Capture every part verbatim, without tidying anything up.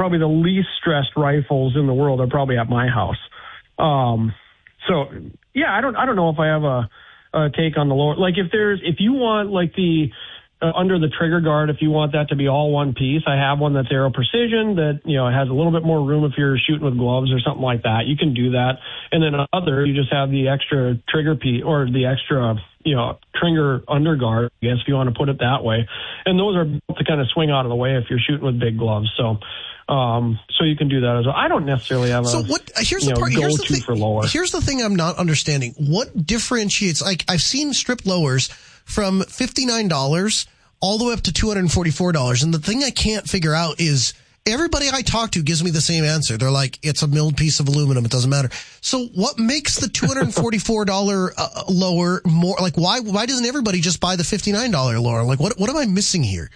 probably the least stressed rifles in the world are probably at my house. Um, so yeah, I don't, I don't know if I have a, a take on the lower, like if there's, if you want like the, uh, under the trigger guard, if you want that to be all one piece, I have one that's Aero Precision that, you know, has a little bit more room if you're shooting with gloves or something like that. You can do that. And then other, you just have the extra trigger piece or the extra, you know, trigger underguard, I guess, if you want to put it that way. And those are built to kind of swing out of the way if you're shooting with big gloves. So, um, so you can do that as well. I don't necessarily have a, so what, here's the know, part, here's the go-to thing, for lower. Here's the thing I'm not understanding. What differentiates, like I've seen strip lowers from fifty-nine dollars all the way up to two hundred forty-four dollars. And the thing I can't figure out is everybody I talk to gives me the same answer. They're like, it's a milled piece of aluminum. It doesn't matter. So what makes the two hundred forty-four dollars uh, lower more, like why, why doesn't everybody just buy the fifty-nine dollars lower? Like what, what am I missing here?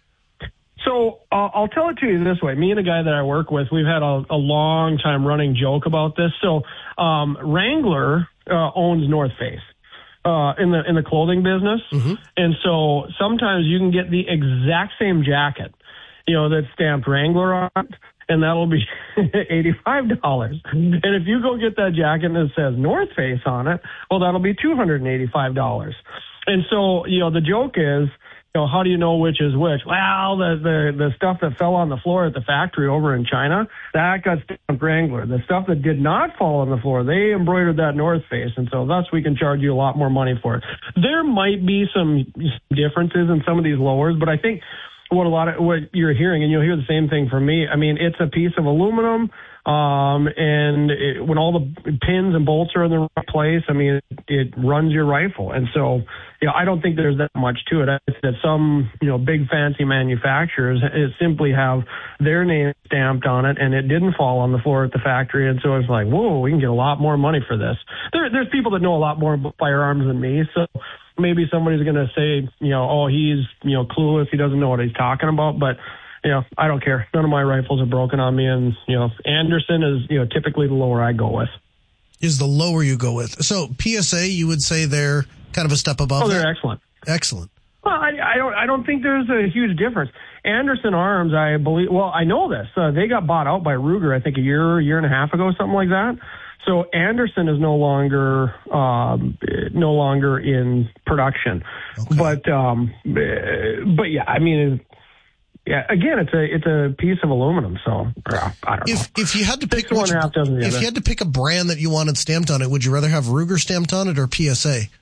So uh, I'll tell it to you this way. Me and a guy that I work with, we've had a, a long time running joke about this. So um, Wrangler uh, owns North Face. Uh, in the in the clothing business, mm-hmm. And so sometimes you can get the exact same jacket, you know, that's stamped Wrangler on it, and that'll be eighty-five dollars. And if you go get that jacket that says North Face on it, well, that'll be two hundred eighty-five dollars. And so, you know, the joke is, you know, how do you know which is which? Well, the, the, the stuff that fell on the floor at the factory over in China, that got stamped Wrangler. The stuff that did not fall on the floor, they embroidered that North Face. And so thus we can charge you a lot more money for it. There might be some differences in some of these lowers, but I think what a lot of what you're hearing, and you'll hear the same thing from me. I mean, it's a piece of aluminum. Um, and it, when all the pins and bolts are in the right place, I mean, it, it runs your rifle. And so, you know, I don't think there's that much to it. It's that some, you know, big fancy manufacturers it simply have their name stamped on it and it didn't fall on the floor at the factory. And so it's like, whoa, we can get a lot more money for this. There, there's people that know a lot more about firearms than me. So maybe somebody's going to say, you know, oh, he's, you know, clueless. He doesn't know what he's talking about. But you know, I don't care. None of my rifles are broken on me. And, you know, Anderson is, you know, typically the lower I go with. Is the lower you go with. So P S A, you would say they're kind of a step above Oh, they're that? excellent. Excellent. Well, I, I don't I don't think there's a huge difference. Anderson Arms, I believe, well, I know this. Uh, they got bought out by Ruger, I think, a year, year and a half ago, something like that. So Anderson is no longer um, no longer in production. Okay. But, um, but yeah, I mean, yeah, again, it's a it's a piece of aluminum, so uh, I don't if, know. If you had to pick one which, half dozen the if other. you had to pick a brand that you wanted stamped on it, would you rather have Ruger stamped on it or P S A?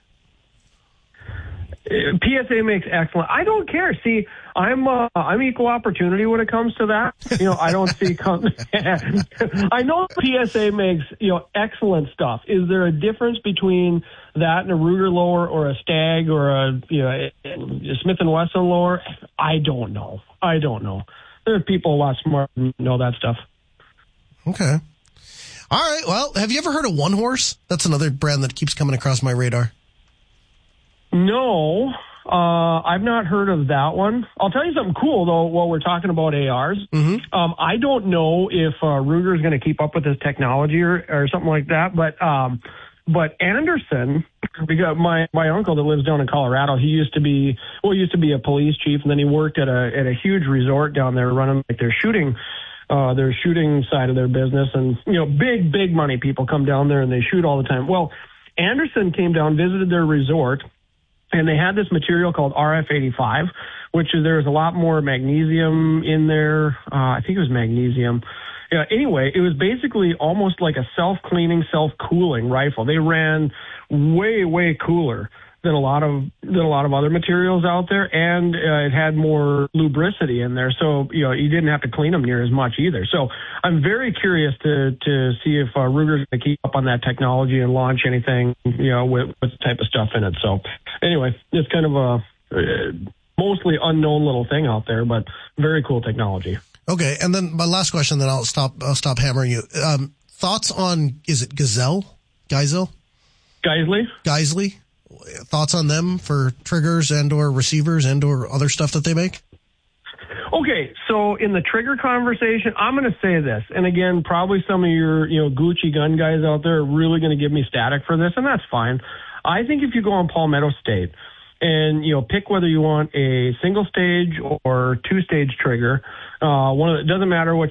P S A makes excellent. I don't care. See, I'm uh, I'm equal opportunity when it comes to that. You know, I don't see. Com- I know P S A makes you know excellent stuff. Is there a difference between that and a Ruger lower or a Stag or a you know a Smith and Wesson lower? I don't know. I don't know. There are people a lot smarter than know that stuff. Okay. All right. Well, have you ever heard of One Horse? That's another brand that keeps coming across my radar. No, uh, I've not heard of that one. I'll tell you something cool, though, while we're talking about A Rs. Mm-hmm. Um, I don't know if uh, Ruger is going to keep up with this technology or, or something like that, but um, but Anderson, because my, my uncle that lives down in Colorado, he used to be, well, he used to be a police chief, and then he worked at a at a huge resort down there running like their shooting uh, their shooting side of their business. And, you know, big, big money people come down there and they shoot all the time. Well, Anderson came down, visited their resort, and they had this material called R F eighty-five, which is, there's a lot more magnesium in there. Uh, I think it was magnesium. Yeah, anyway, it was basically almost like a self-cleaning, self-cooling rifle. They ran way, way cooler than a lot of than a lot of other materials out there, and uh, it had more lubricity in there, so you know you didn't have to clean them near as much either. So I'm very curious to to see if uh, Ruger's going to keep up on that technology and launch anything you know with, with the type of stuff in it. So anyway, it's kind of a uh, mostly unknown little thing out there, but very cool technology. Okay, and then my last question, then I'll stop. I'll stop hammering you. Um, thoughts on, is it Gazelle, Geisel, Geisley, Geisley? Thoughts on them for triggers and or receivers and or other stuff that they make? Okay, so in the trigger conversation, I'm going to say this, and again, probably some of your you know Gucci gun guys out there are really going to give me static for this, and that's fine. I think if you go on Palmetto State and you know pick whether you want a single stage or two stage trigger, uh, one of the, it doesn't matter what